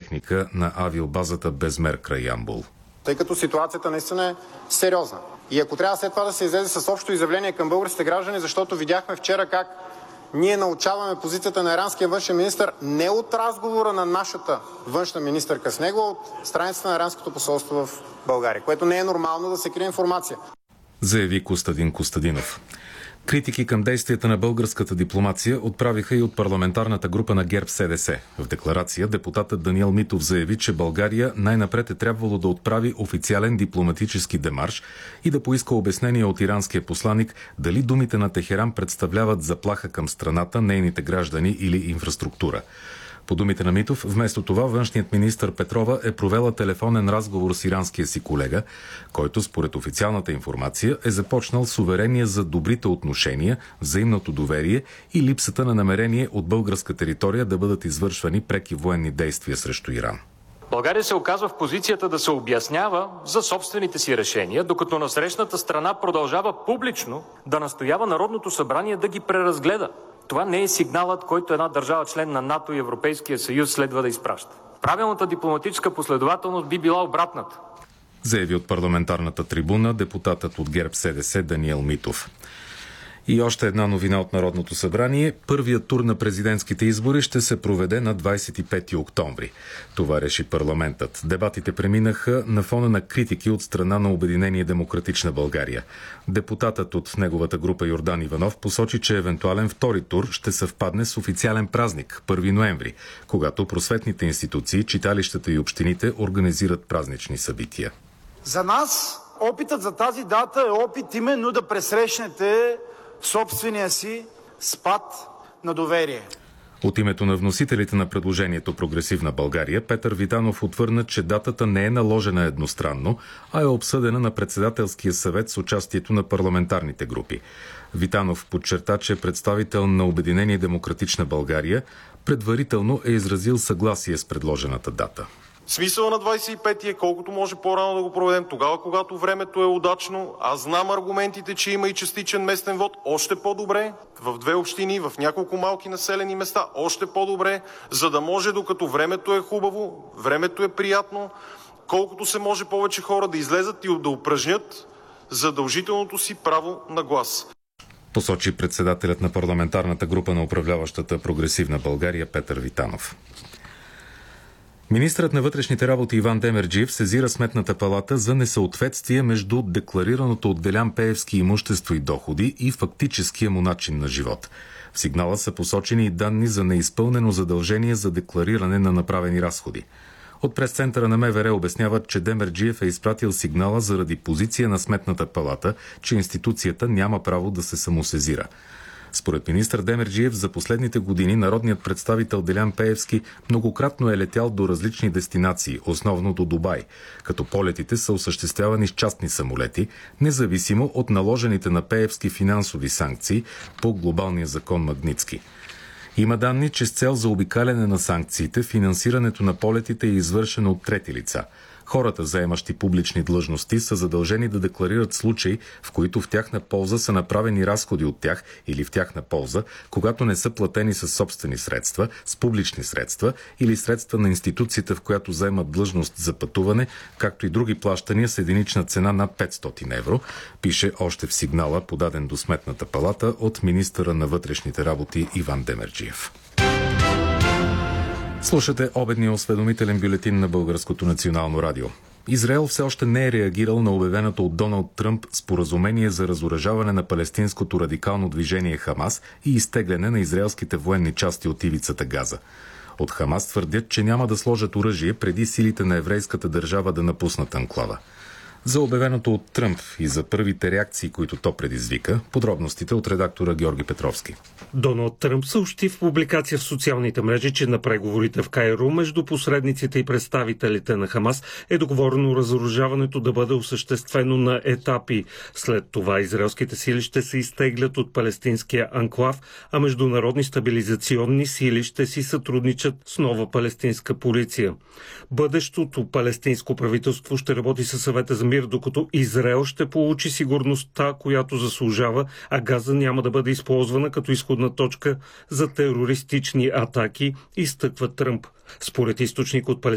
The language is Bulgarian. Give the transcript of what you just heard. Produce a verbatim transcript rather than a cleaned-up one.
техника на авиобазата Безмер край Ямбол. Тъй като ситуацията наистина е сериозна. И ако трябва след това да се излезе с общо изявление към българските граждани, защото видяхме вчера как ние научаваме позицията на иранския външен министър не от разговора на нашата външна министърка с него, а от страницата на иранското посолство в България, което не е нормално да се крие информация. Заяви Костадин Костадинов. Критики към действията на българската дипломация отправиха и от парламентарната група на ГЕРБ-СДС. В декларация депутатът Даниел Митов заяви, че България най-напред е трябвало да отправи официален дипломатически демарш и да поиска обяснение от иранския посланик дали думите на Техеран представляват заплаха към страната, нейните граждани или инфраструктура. По думите на Митов, вместо това външният министър Петрова е провела телефонен разговор с иранския си колега, който според официалната информация е започнал с уверение за добрите отношения, взаимното доверие и липсата на намерение от българска територия да бъдат извършвани преки военни действия срещу Иран. България се оказва в позицията да се обяснява за собствените си решения, докато насрещната страна продължава публично да настоява Народното събрание да ги преразгледа. Това не е сигналът, който една държава член на НАТО и Европейския съюз следва да изпраща. Правилната дипломатическа последователност би била обратната. Заяви от парламентарната трибуна депутатът от ГЕРБ-СДС Даниел Митов. И още една новина от Народното събрание. Първият тур на президентските избори ще се проведе на двадесет и пети октомври. Това реши парламентът. Дебатите преминаха на фона на критики от страна на Обединение Демократична България. Депутатът от неговата група Йордан Иванов посочи, че евентуален втори тур ще съвпадне с официален празник, първи ноември, когато просветните институции, читалищата и общините организират празнични събития. За нас опитът за тази дата е опит именно да пресрещнете собствения си спад на доверие. От името на вносителите на предложението Прогресивна България, Петър Витанов отвърна, че датата не е наложена едностранно, а е обсъдена на председателския съвет с участието на парламентарните групи. Витанов подчерта, че представител на Обединение Демократична България предварително е изразил съгласие с предложената дата. Смисъл на двадесет и пети е колкото може по-рано да го проведем, тогава когато времето е удачно. Аз знам аргументите, че има и частичен местен вод, още по-добре. В две общини, в няколко малки населени места, още по-добре, за да може, докато времето е хубаво, времето е приятно, колкото се може повече хора да излезат и да упражнят задължителното си право на глас. Посочи председателят на парламентарната група на управляващата Прогресивна България Петър Витанов. Министърът на вътрешните работи Иван Демерджиев сезира Сметната палата за несъответствие между декларираното от Делян Пеевски имущество и доходи и фактическия му начин на живот. В сигнала са посочени и данни за неизпълнено задължение за деклариране на направени разходи. От пресцентъра на МВР обясняват, че Демерджиев е изпратил сигнала заради позиция на Сметната палата, че институцията няма право да се самосезира. Според министър Демерджиев, за последните години народният представител Делян Пеевски многократно е летял до различни дестинации, основно до Дубай, като полетите са осъществявани с частни самолети, независимо от наложените на Пеевски финансови санкции по глобалния закон Магнитски. Има данни, че с цел за обикаляне на санкциите, финансирането на полетите е извършено от трети лица. Хората, заемащи публични длъжности, са задължени да декларират случаи, в които в тяхна полза са направени разходи от тях или в тяхна полза, когато не са платени със собствени средства, с публични средства или средства на институцията, в която заемат длъжност за пътуване, както и други плащания с единична цена над петстотин евро, пише още в сигнала, подаден до Сметната палата от министъра на вътрешните работи Иван Демерджиев. Слушате обедния осведомителен бюлетин на Българското национално радио. Израел все още не е реагирал на обявеното от Доналд Тръмп споразумение за разоръжаване на палестинското радикално движение Хамас и изтегляне на израелските военни части от ивицата Газа. От Хамас твърдят, че няма да сложат оръжие преди силите на еврейската държава да напуснат анклава. За обявеното от Тръмп и за първите реакции, които то предизвика, подробностите от редактора Георги Петровски. Доналд Тръмп съобщи в публикация в социалните мрежи, че на преговорите в Кайро между посредниците и представителите на Хамас е договорено разоръжаването да бъде осъществено на етапи. След това израелските сили ще се изтеглят от палестинския анклав, а международни стабилизационни сили ще си сътрудничат с нова палестинска полиция. Бъдещото палестинско правителство ще работи със Съвета за мир, докато Израел ще получи сигурността, която заслужава, а Газа няма да бъде използвана като изходна точка за терористични атаки, изтъква Тръмп. Според източник от